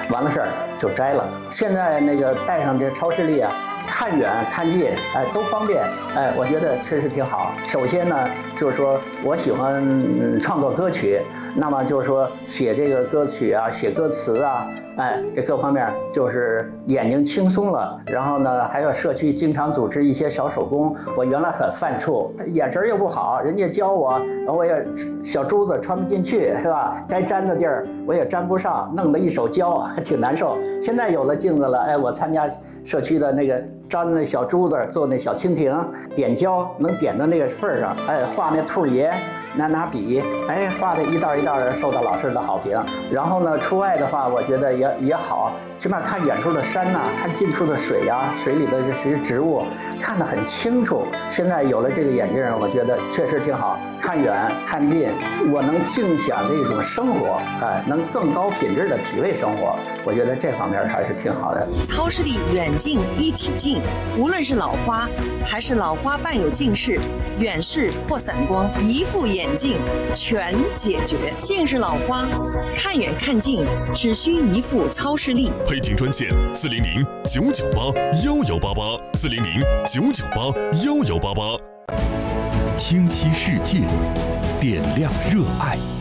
完了事儿就摘了。现在那个带上这超视力啊，看远看近，哎，都方便，哎，我觉得确实挺好。首先呢，就是说我喜欢创作歌曲，那么就是说写这个歌曲啊，写歌词啊，哎，这各方面就是眼睛轻松了。然后呢，还有社区经常组织一些小手工，我原来很犯怵，眼神又不好，人家教我，我也小珠子穿不进去，是吧？该粘的地儿我也粘不上，弄得一手焦，还挺难受。现在有了镜子了，哎，我参加社区的那个粘那小珠子，做那小蜻蜓，点胶能点到那个份儿上，哎，画那兔爷。拿笔，哎，画的一道一道的，受到老师的好评。然后呢，出外的话，我觉得也好，起码看远处的山呐，看近处的水呀，水里的这些植物，看得很清楚。现在有了这个眼镜，我觉得确实挺好，看远看近，我能尽享这种生活，哎，能更高品质的体味生活。我觉得这方面还是挺好的。 超视力远近一体镜，无论是老花还是老花伴有近视、远视或散光，一副眼镜全解决。近视老花看远看近只需一副超视力。 配镜专线400-998-1188，400-998-1188。清晰世界，点亮热爱。